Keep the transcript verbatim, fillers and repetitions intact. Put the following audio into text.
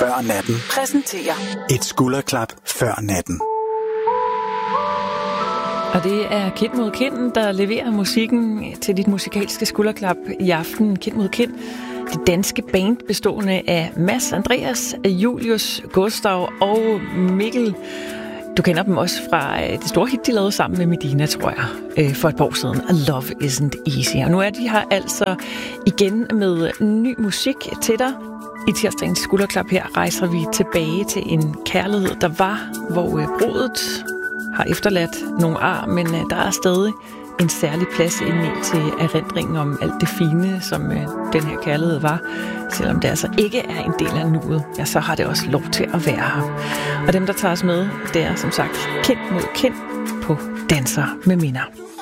før natten præsenterer et skulderklap før natten. Og det er Kind mod Kind, der leverer musikken til dit musikalske skulderklap i aften. Kind mod Kind. Det danske band bestående af Mads, Andreas, Julius, Gustav og Mikkel. Du kender dem også fra det store hit, de lavede sammen med Medina, tror jeg, for et par år siden. Love Isn't Easy. Og nu er de her altså igen med ny musik til dig. I tirsdagens skulderklap her rejser vi tilbage til en kærlighed, der var, hvor brudet har efterladt nogle ar, men der er stadig en særlig plads inde til erindringen om alt det fine, som den her kærlighed var. Selvom det altså ikke er en del af nuet, ja, så har det også lov til at være her. Og dem, der tager os med, det er som sagt Kind mod Kind på Danser med Minder.